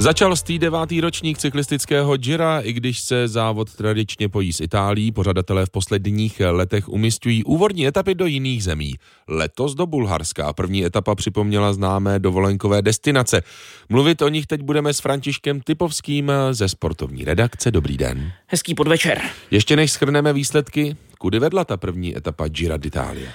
Začal 109. ročník cyklistického Gira, i když se závod tradičně pojí s Itálií, pořadatelé v posledních letech umisťují úvodní etapy do jiných zemí. Letos do Bulharska. První etapa připomněla známé dovolenkové destinace. Mluvit o nich teď budeme s Františkem Typovským ze sportovní redakce. Dobrý den. Hezký podvečer. Ještě než shrneme výsledky, kudy vedla ta první etapa Gira d'Italia?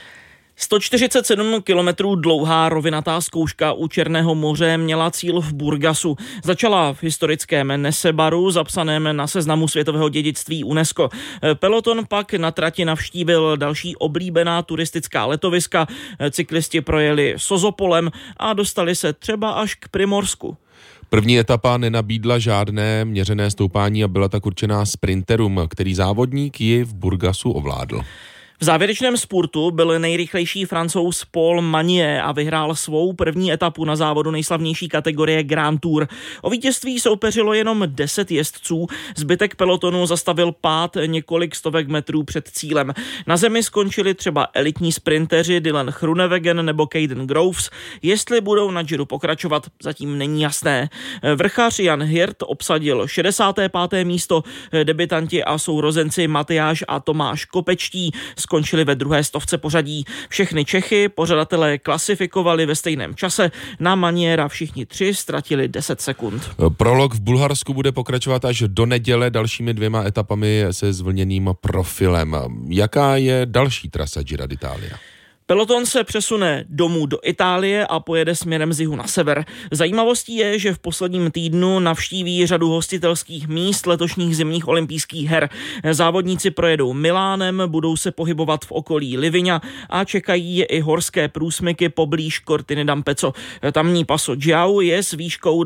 147 kilometrů dlouhá rovinatá zkouška u Černého moře měla cíl v Burgasu. Začala v historickém Nesebaru, zapsaném na seznamu světového dědictví UNESCO. Peloton pak na trati navštívil další oblíbená turistická letoviska. Cyklisti projeli Sozopolem a dostali se třeba až k Primorsku. První etapa nenabídla žádné měřené stoupání a byla tak určená sprinterům, který závodník ji v Burgasu ovládl. V závěrečném spurtu byl nejrychlejší Francouz Paul Magnier a vyhrál svou první etapu na závodu nejslavnější kategorie Grand Tour. O vítězství soupeřilo jenom 10 jezdců, zbytek pelotonu zastavil pád několik stovek metrů před cílem. Na zemi skončili třeba elitní sprinteři Dylan Groenewegen nebo Caden Groves. Jestli budou na Giru pokračovat, zatím není jasné. Vrchař Jan Hirt obsadil 65. místo, debutanti a sourozenci Matyáš a Tomáš Kopečtí skončili ve druhé stovce pořadí. Všechny Čechy pořadatelé klasifikovali ve stejném čase. Na Magniera všichni tři ztratili 10 sekund. Prolog v Bulharsku bude pokračovat až do neděle dalšími 2 etapami se zvlněným profilem. Jaká je další trasa Gira d'Italia? Peloton se přesune domů do Itálie a pojede směrem z jihu na sever. Zajímavostí je, že v posledním týdnu navštíví řadu hostitelských míst letošních zimních olympijských her. Závodníci projedou Milánem, budou se pohybovat v okolí Livigna a čekají je i horské průsmyky poblíž Cortiny d'Ampezzo. Tamní Passo Giao je s výškou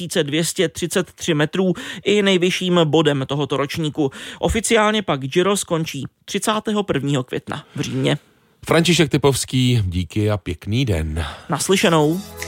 2233 metrů i nejvyšším bodem tohoto ročníku. Oficiálně pak Giro skončí 31. května v Římě. František Typovský, díky a pěkný den. Naslyšenou.